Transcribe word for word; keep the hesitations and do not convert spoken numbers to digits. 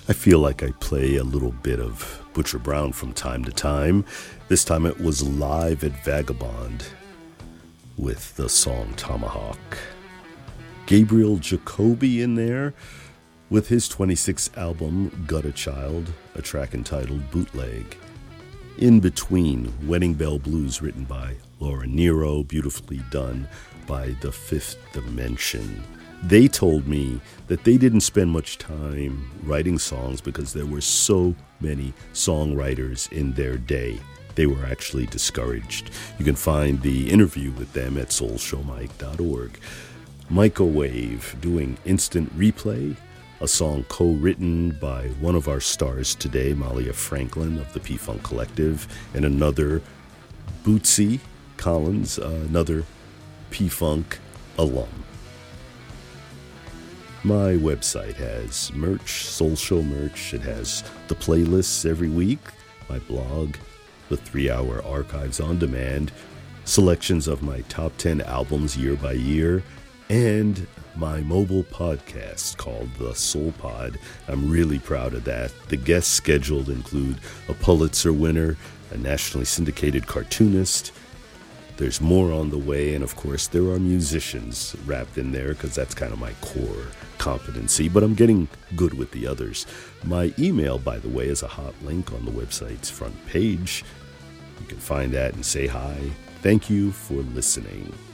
I feel like I play a little bit of Butcher Brown from time to time. This time it was live at Vagabond with the song Tomahawk. Gabriel Jacoby in there with his twenty-sixth album, Gutter Child, a track entitled Bootleg. In Between, Wedding Bell Blues, written by Laura Nyro, beautifully done by The Fifth Dimension. They told me that they didn't spend much time writing songs because there were so many songwriters in their day. They were actually discouraged. You can find the interview with them at soul show mike dot org. Microwave doing Instant Replay, a song co-written by one of our stars today, Malia Franklin of the P-Funk Collective, and another Bootsy Collins, uh, another P-Funk alum. My website has merch, Soul Show merch. It has the playlists every week, my blog, the three-hour archives on demand, selections of my top ten albums year by year, and my mobile podcast called The Soul Pod. I'm really proud of that. The guests scheduled include a Pulitzer winner, a nationally syndicated cartoonist. There's more on the way, and of course there are musicians wrapped in there because that's kind of my core competency, but I'm getting good with the others. My email, by the way, is a hot link on the website's front page. You can find that and say hi. Thank you for listening.